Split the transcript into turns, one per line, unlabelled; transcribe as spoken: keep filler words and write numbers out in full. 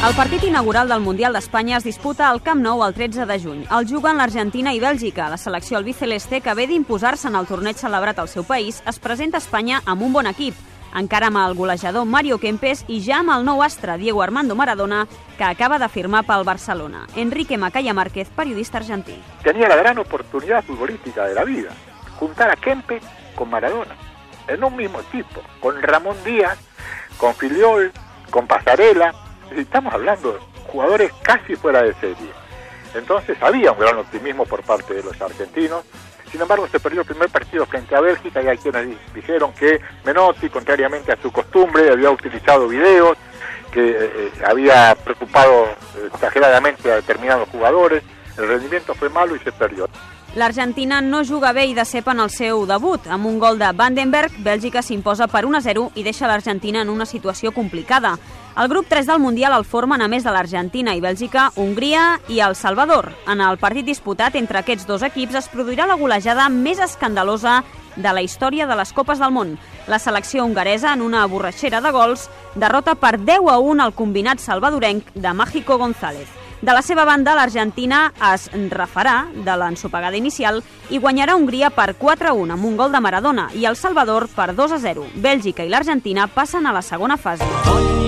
El partit inaugural del Mundial d'Espanya es disputa al Camp Nou el tretze de juny. El juguen l'Argentina i Bèlgica. La selecció albiceleste, que ve d'imposar-se en el torneig celebrat al seu país, es presenta a Espanya amb un bon equip, encara amb el golejador Mario Kempes i ja amb el nou astre Diego Armando Maradona, que acaba de firmar pel Barcelona. Enrique Macaya Márquez, periodista argentí.
Tenía la gran oportunidad futbolística de la vida, juntar a Kempes con Maradona, en un mismo equipo, con Ramón Díaz, con Filiol, con Pasarela. Estamos hablando de jugadores casi fuera de serie. Entonces había un gran optimismo por parte de los argentinos. Sin embargo, se perdió el primer partido frente a Bélgica y hay quienes dijeron que Menotti, contrariamente a su costumbre, había utilizado videos, que eh, había preocupado exageradamente a determinados jugadores. El rendimiento fue malo y se perdió.
L'Argentina no juga bé i de cep en el seu debut. Amb un gol de Vandenberg, Bèlgica s'imposa per un a zero i deixa l'Argentina en una situació complicada. El grup tres del Mundial el formen, a més de l'Argentina i Bèlgica, Hongria i El Salvador. En el partit disputat entre aquests dos equips es produirà la golejada més escandalosa de la història de les Copes del Món. La selecció hongaresa, en una borratxera de gols, derrota per deu a un el combinat salvadorenc de Mágico González. De la seva banda, l'Argentina es refarà de l'ensopegada inicial i guanyarà Hongria per quatre a un amb un gol de Maradona i El Salvador per dos a zero. Bèlgica i l'Argentina passen a la segona fase.